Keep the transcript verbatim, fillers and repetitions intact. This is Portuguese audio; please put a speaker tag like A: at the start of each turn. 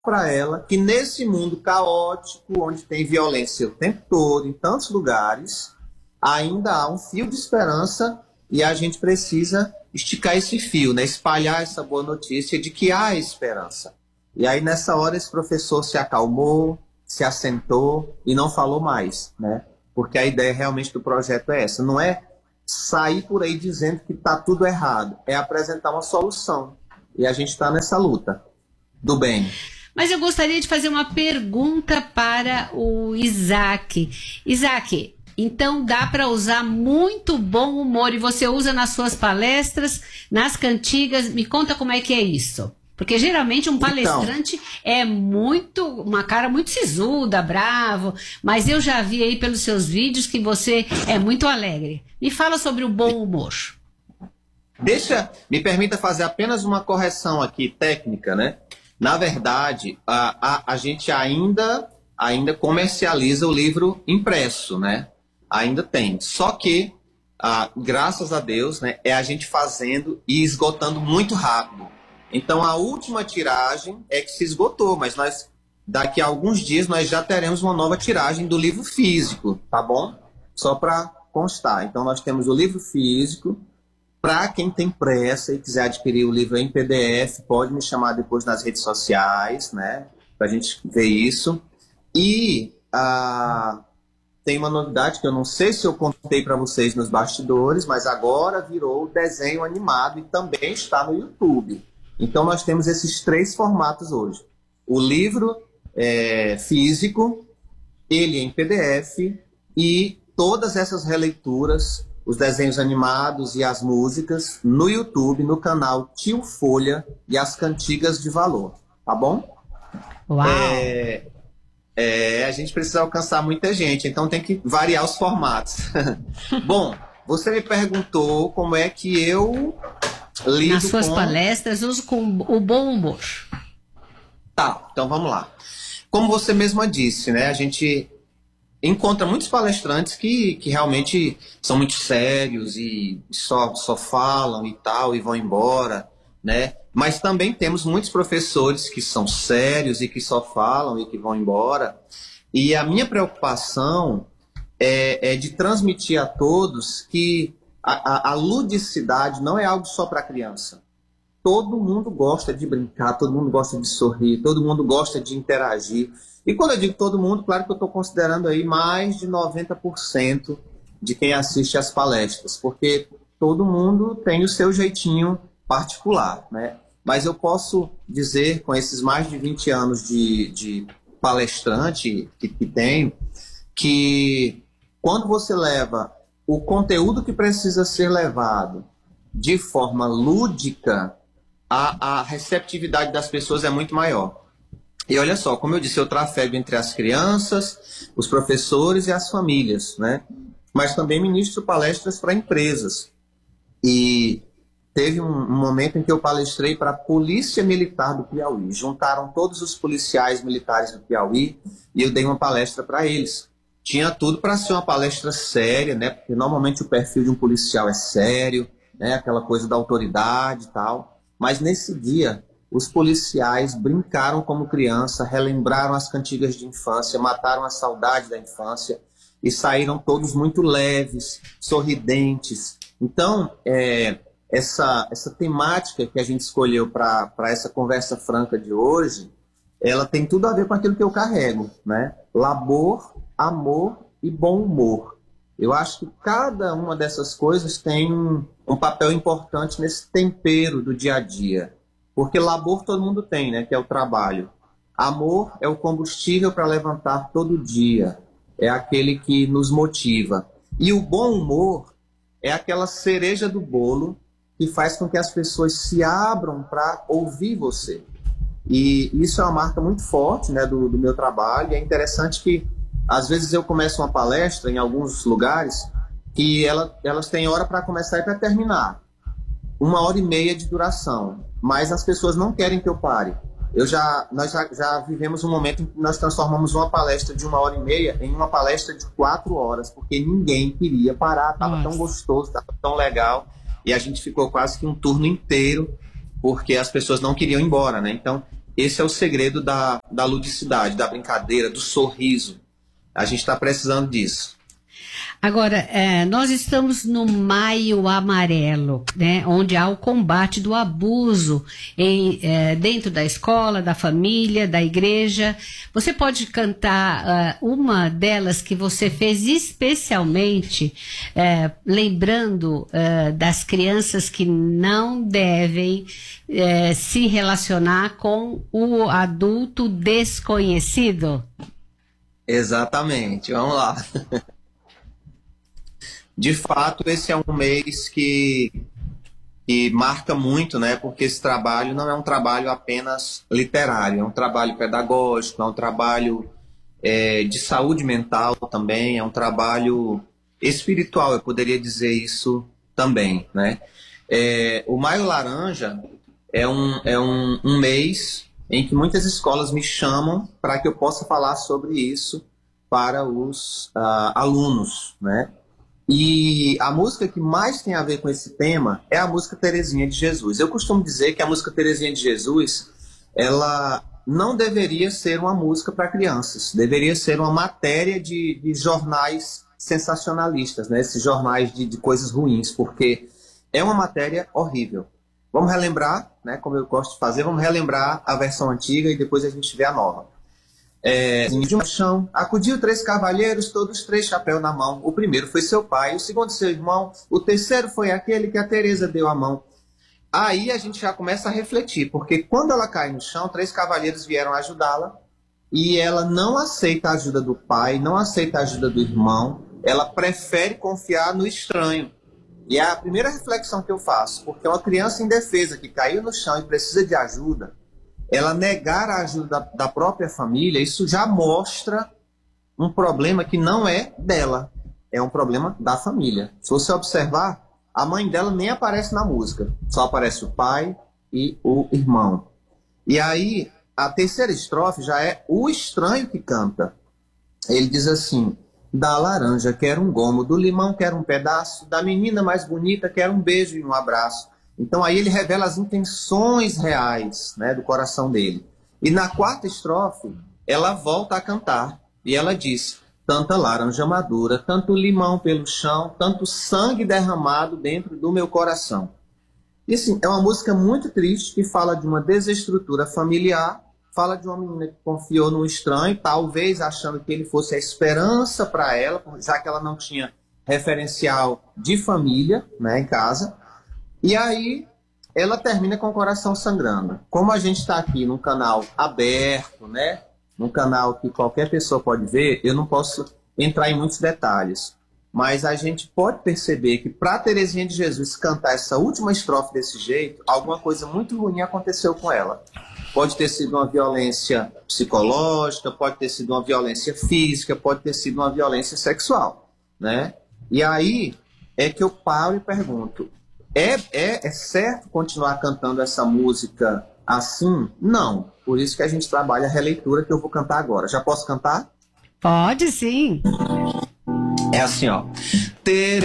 A: para ela que nesse mundo caótico, onde tem violência o tempo todo, em tantos lugares, ainda há um fio de esperança e a gente precisa esticar esse fio, né? Espalhar essa boa notícia de que há esperança. E aí, nessa hora, esse professor se acalmou, se assentou e não falou mais, né? Porque a ideia realmente do projeto é essa, não é sair por aí dizendo que está tudo errado, é apresentar uma solução. E a gente está nessa luta do bem.
B: Mas eu gostaria de fazer uma pergunta para o Isaac. Isaac, então dá para usar muito bom humor e você usa nas suas palestras, nas cantigas. Me conta como é que é isso. Porque geralmente um palestrante então, é muito, uma cara muito sisuda, bravo, mas eu já vi aí pelos seus vídeos que você é muito alegre. Me fala sobre o bom humor.
A: Deixa, me permita fazer apenas uma correção aqui técnica, né? Na verdade, a, a, a gente ainda, ainda comercializa o livro impresso, né? Ainda tem. Só que, a, graças a Deus, né, é a gente fazendo e esgotando muito rápido. Então, a última tiragem é que se esgotou, mas nós, daqui a alguns dias nós já teremos uma nova tiragem do livro físico, tá bom? Só para constar. Então, nós temos o livro físico. Para quem tem pressa e quiser adquirir o livro em P D F, pode me chamar depois nas redes sociais, né? Para a gente ver isso. E ah, tem uma novidade que eu não sei se eu contei para vocês nos bastidores, mas agora virou desenho animado e também está no YouTube. Então nós temos esses três formatos hoje. O livro é, físico, ele em P D F e todas essas releituras, os desenhos animados e as músicas no YouTube, no canal Tio Folha e as Cantigas de Valor, tá bom?
B: Uau!
A: É, é, a gente precisa alcançar muita gente, então tem que variar os formatos. Bom, você me perguntou como é que eu lido
B: Nas suas
A: com...
B: palestras, uso com o bom humor.
A: Tá, então vamos lá. Como você mesma disse, né, a gente encontra muitos palestrantes que, que realmente são muito sérios e só, só falam e tal e vão embora, né? Mas também temos muitos professores que são sérios e que só falam e que vão embora. E a minha preocupação é, é de transmitir a todos que a, a, a ludicidade não é algo só para criança. Todo mundo gosta de brincar, todo mundo gosta de sorrir, todo mundo gosta de interagir. E quando eu digo todo mundo, claro que eu estou considerando aí mais de noventa por cento de quem assiste às palestras, porque todo mundo tem o seu jeitinho particular, né? Mas eu posso dizer, com esses mais de vinte anos de, de palestrante que, que tenho, que quando você leva o conteúdo que precisa ser levado de forma lúdica, a, a receptividade das pessoas é muito maior. E olha só, como eu disse, eu trafego entre as crianças, os professores e as famílias, né? Mas também ministro palestras para empresas. E teve um, um momento em que eu palestrei para a Polícia Militar do Piauí. Juntaram todos os policiais militares do Piauí e eu dei uma palestra para eles. Tinha tudo para ser uma palestra séria, né? Porque normalmente o perfil de um policial é sério, né? Aquela coisa da autoridade e tal. Mas nesse dia, os policiais brincaram como criança, relembraram as cantigas de infância, mataram a saudade da infância e saíram todos muito leves, sorridentes. Então, é, essa, essa temática que a gente escolheu para essa conversa franca de hoje, ela tem tudo a ver com aquilo que eu carrego, né? Labor, amor e bom humor. Eu acho que cada uma dessas coisas tem um, um papel importante nesse tempero do dia a dia. Porque labor todo mundo tem, né? Que é o trabalho. Amor é o combustível para levantar todo dia. É aquele que nos motiva. E o bom humor é aquela cereja do bolo que faz com que as pessoas se abram para ouvir você. E isso é uma marca muito forte, né, do, do meu trabalho. E é interessante que, às vezes, eu começo uma palestra em alguns lugares que ela, elas têm hora para começar e para terminar. Uma hora e meia de duração. Mas as pessoas não querem que eu pare. Eu já, nós já, já vivemos um momento em que nós transformamos uma palestra de uma hora e meia em uma palestra de quatro horas, porque ninguém queria parar, estava tão gostoso, estava tão legal, e a gente ficou quase que um turno inteiro, porque as pessoas não queriam ir embora, né? Então, esse é o segredo da, da ludicidade, da brincadeira, do sorriso. A gente está precisando disso.
B: Agora, é, nós estamos no Maio Amarelo, né, onde há o combate do abuso em, é, dentro da escola, da família, da igreja. Você pode cantar uh, uma delas que você fez especialmente, é, lembrando uh, das crianças que não devem é, se relacionar com o adulto desconhecido?
A: Exatamente, vamos lá. De fato, esse é um mês que, que marca muito, né? Porque esse trabalho não é um trabalho apenas literário, é um trabalho pedagógico, é um trabalho é, de saúde mental também, é um trabalho espiritual, eu poderia dizer isso também, né? É, o Maio Laranja é, um, é um, um mês em que muitas escolas me chamam para que eu possa falar sobre isso para os uh, alunos, né? E a música que mais tem a ver com esse tema é a música Terezinha de Jesus. Eu costumo dizer que a música Terezinha de Jesus, ela não deveria ser uma música para crianças, deveria ser uma matéria de, de jornais sensacionalistas, né? Esses jornais de, de coisas ruins, porque é uma matéria horrível. Vamos relembrar, né? Como eu gosto de fazer, vamos relembrar a versão antiga e depois a gente vê a nova. É, de um chão, acudiu três cavalheiros, todos três chapéu na mão. O primeiro foi seu pai, o segundo seu irmão, o terceiro foi aquele que a Teresa deu a mão. Aí a gente já começa a refletir, porque quando ela cai no chão, três cavalheiros vieram ajudá-la e ela não aceita a ajuda do pai, não aceita a ajuda do irmão, ela prefere confiar no estranho. E é a primeira reflexão que eu faço, porque uma criança indefesa que caiu no chão e precisa de ajuda, ela negar a ajuda da, da própria família, isso já mostra um problema que não é dela, é um problema da família. Se você observar, a mãe dela nem aparece na música, só aparece o pai e o irmão. E aí, a terceira estrofe já é o estranho que canta. Ele diz assim: da laranja quero um gomo, do limão quero um pedaço, da menina mais bonita quero um beijo e um abraço. Então aí ele revela as intenções reais, né, do coração dele. E na quarta estrofe, ela volta a cantar. E ela diz: tanta laranja madura, tanto limão pelo chão, tanto sangue derramado dentro do meu coração. E assim, é uma música muito triste que fala de uma desestrutura familiar, fala de uma menina que confiou num estranho, talvez achando que ele fosse a esperança para ela, já que ela não tinha referencial de família, né, em casa. E aí ela termina com o coração sangrando. Como a gente está aqui num canal aberto, né? Num canal que qualquer pessoa pode ver, eu não posso entrar em muitos detalhes. Mas a gente pode perceber que para Terezinha de Jesus cantar essa última estrofe desse jeito, alguma coisa muito ruim aconteceu com ela. Pode ter sido uma violência psicológica, pode ter sido uma violência física, pode ter sido uma violência sexual, né? E aí é que eu paro e pergunto: É, é, é certo continuar cantando essa música assim? Não. Por isso que a gente trabalha a releitura que eu vou cantar agora. Já posso cantar?
B: Pode sim.
A: É assim, ó.